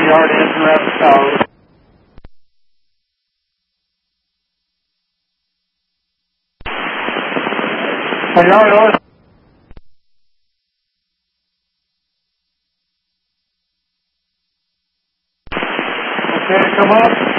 yard into Rapid Tower. A yard north. Okay, come up.